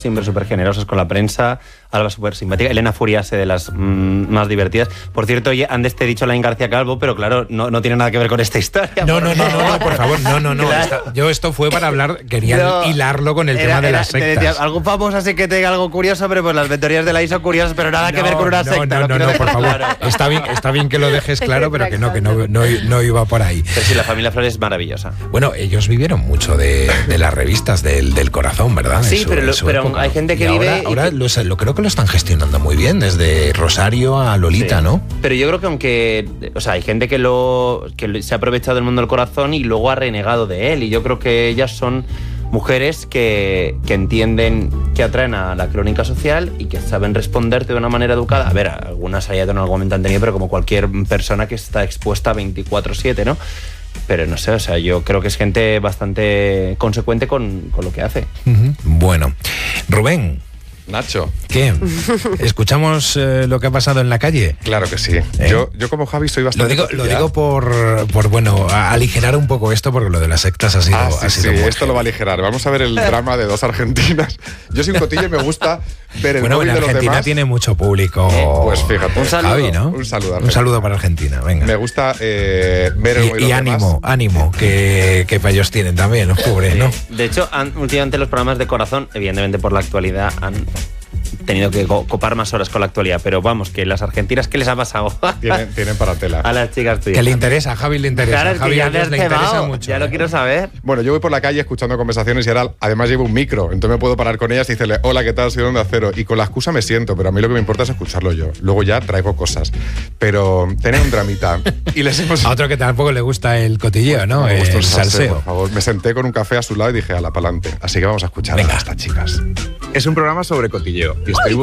siempre súper generosas con la prensa, Alba súper simpática, Elena Furiase de las más divertidas. Por cierto, oye, antes te he dicho Laín García Calvo, pero claro, no tiene nada que ver con esta historia. No, por favor, no. Claro. Esto fue para hablar, quería hilarlo con el tema de las sectas. Te decía, algo famoso, así que tenga algo curioso, pero pues las mentorías de la ISO curiosas, pero nada que ver con una secta. No, por favor. Claro. Está bien que lo dejes claro, pero que no iba por ahí. Pero sí, la familia Flores es maravillosa. Bueno, ellos vivieron mucho de las revistas del corazón, ¿verdad? Sí, pero hay gente que vive... Ahora lo creo que lo están gestionando muy bien, desde Rosario a Lolita, sí. ¿No? Pero yo creo que aunque... O sea, hay gente que se ha aprovechado del mundo del corazón y luego ha renegado de él. Y yo creo que ellas son mujeres que entienden que atraen a la crónica social y que saben responderte de una manera educada. A ver, algunas allá en algún momento han tenido, pero como cualquier persona que está expuesta 24/7, ¿no? Pero no sé, o sea, yo creo que es gente bastante consecuente con lo que hace. Bueno, Rubén. Nacho. ¿Qué? ¿Escuchamos lo que ha pasado en la calle? Claro que sí. Yo como Javi soy bastante... Lo digo por bueno, aligerar un poco esto, porque lo de las sectas ha sido... Sí, esto lo va a aligerar. Vamos a ver el drama de dos argentinas. Yo soy un cotillo y me gusta ver el móvil de los demás. Bueno, Argentina tiene mucho público. Pues fíjate. Un saludo. Javi, ¿no? Un saludo. Un saludo para Argentina, venga. Me gusta ver el móvil de los demás. ánimo, que para ellos tienen también, los pobres, ¿no? De hecho, últimamente los programas de corazón, evidentemente por la actualidad, han tenido que copar más horas con la actualidad, pero vamos, que las argentinas, ¿qué les ha pasado? Tienen para tela. A las chicas tuyas. Que le interesa, a Javi le interesa. Claro, Javi ya le interesa mucho. Ya lo quiero saber. Bueno, yo voy por la calle escuchando conversaciones y ahora además llevo un micro, entonces me puedo parar con ellas y decirle, hola, ¿qué tal? Soy de Onda Cero. Y con la excusa me siento, pero a mí lo que me importa es escucharlo yo. Luego ya traigo cosas. Pero tenía un dramita. Y les hemos... A otro que tampoco le gusta el cotilleo, ¿no? Me gusta el salseo. Por favor. Me senté con un café a su lado y dije, ala, pa'lante. Así que vamos a escuchar a estas chicas. Es un programa sobre cotilleo.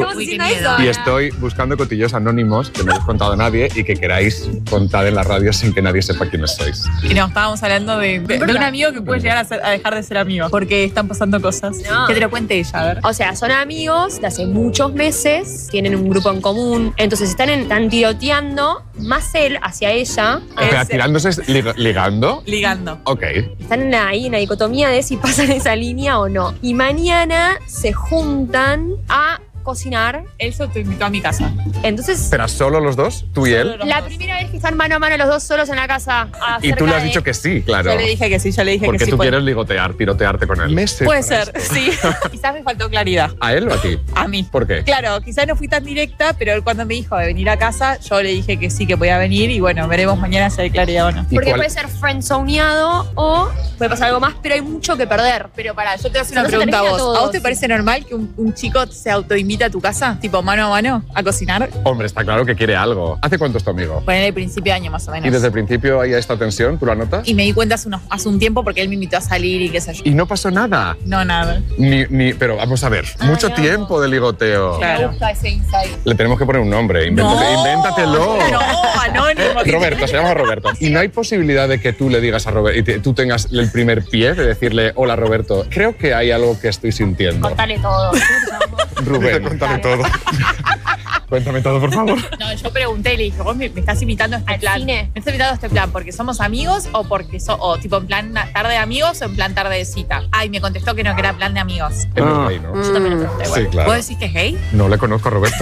Y estoy buscando cotilleos anónimos que no os he contado a nadie y que queráis contar en la radio sin que nadie sepa quiénes sois. Y nos estábamos hablando de un amigo que puede llegar a dejar de ser amigo porque están pasando cosas. No. Que te lo cuente ella, a ver. O sea, son amigos de hace muchos meses, tienen un grupo en común, entonces están tiroteando, más él hacia ella. Espera, tirándose, ligando. Ligando. Ok. Están ahí en la dicotomía de si pasan esa línea o no. Y mañana se juntan a cocinar. Él se autoinvitó a mi casa. Entonces... ¿Pero solo los dos? ¿Tú y él? La primera vez que están mano a mano los dos solos en la casa. Y tú le has dicho que sí, claro. Yo le dije que sí, Porque tú quieres ligotear, tirotearte con él. Puede ser, sí. Quizás me faltó claridad. ¿A él o a ti? A mí. ¿Por qué? Claro, quizás no fui tan directa, pero él cuando me dijo de venir a casa, yo le dije que sí, que podía venir y bueno, veremos mañana si hay claridad o no. Porque puede ser friendzoneado o puede pasar algo más, pero hay mucho que perder. Pero pará, yo te voy a hacer una pregunta a vos. ¿A vos te parece normal que un chico se autoinvita a tu casa? Tipo mano a mano, a cocinar. Hombre, está claro que quiere algo. ¿Hace cuánto es tu amigo? Pues en el principio de año más o menos. ¿Y desde el principio hay esta tensión? ¿Tú la notas? Y me di cuenta hace un tiempo porque él me invitó a salir y qué sé yo. ¿Y no pasó nada? No, nada. Pero vamos a ver, mucho tiempo de ligoteo. Claro. Me gusta ese insight. Le tenemos que poner un nombre. Invéntatelo. No, anónimo. Roberto, se llama Roberto. ¿Y no hay posibilidad de que tú le digas a Roberto y tú tengas el primer pie de decirle, hola Roberto, creo que hay algo que estoy sintiendo? Contale todo. Rubén, cuéntame todo. Cuéntame todo, por favor. No, yo pregunté y le dije, vos me estás invitando a este plan. Cine. ¿Me estás invitando a este plan porque somos amigos o porque tipo en plan tarde de amigos o en plan tarde de cita? Ay, me contestó que no, que era plan de amigos. Es gay, ¿no? Yo también lo pregunté. Sí, claro. ¿Vos decís que es gay? No le conozco a Roberto.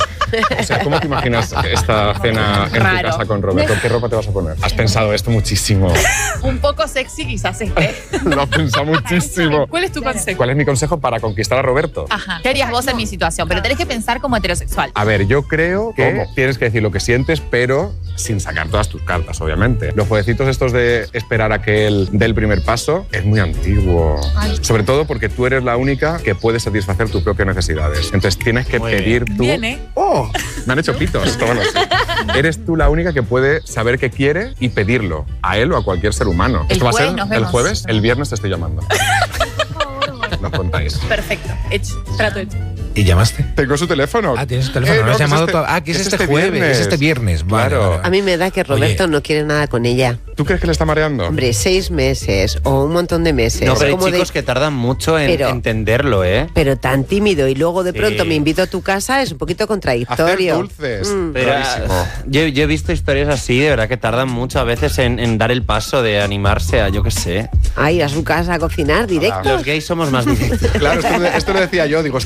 O sea, ¿cómo te imaginas esta cena en tu casa con Roberto? ¿Qué ropa te vas a poner? Has pensado esto muchísimo. Un poco sexy quizás Lo has pensado muchísimo. ¿Cuál es tu consejo? ¿Cuál es mi consejo para conquistar a Roberto? Ajá. ¿Qué harías vos en mi situación? Pero tenés que pensar como heterosexual. A ver, yo creo que tienes que decir lo que sientes, pero sin sacar todas tus cartas, obviamente. Los jueguecitos estos de esperar a que él dé el primer paso es muy antiguo. Ay. Sobre todo porque tú eres la única que puede satisfacer tus propias necesidades. Entonces tienes que pedir tú... Viene. ¡Oh! Me han hecho pitos. Esto bueno, sí. Eres tú la única que puede saber qué quiere y pedirlo a él o a cualquier ser humano. ¿Esto va a ser el jueves? El viernes te estoy llamando. Nos contáis. Perfecto. Hecho. Trato hecho. ¿Y llamaste? Tengo su teléfono. Tienes su teléfono. No has llamado que es este jueves. Viernes. Es este viernes. Claro. Vale. A mí me da que Roberto no quiere nada con ella. ¿Tú crees que le está mareando? Hombre, 6 meses o un montón de meses. No, pero hay Como chicos que tardan mucho en entenderlo, ¿eh? Pero tan tímido y luego de pronto me invito a tu casa es un poquito contradictorio. Hacer dulces. Pero, yo he visto historias así, de verdad que tardan mucho a veces en dar el paso de animarse a, yo qué sé. Ir a su casa a cocinar directo. Los gays somos más difíciles. Claro, esto lo decía yo, digo,